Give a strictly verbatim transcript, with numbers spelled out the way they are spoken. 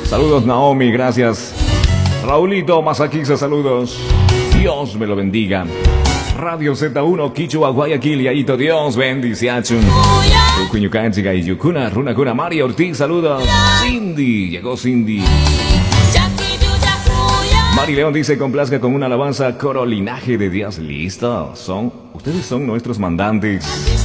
Saludos Naomi, gracias. Raulito Masaquiza, saludos. Dios me lo bendiga. Radio Z uno, Quichua, Guayaquil, Yaito, Dios bendición. Cuñucanchiga y Yukuna, Runacuna, María Ortiz, saludos. Cindy, llegó Cindy. Mari León dice, complazca con una alabanza, coro linaje de Dios. Listo, son, ustedes son nuestros mandantes.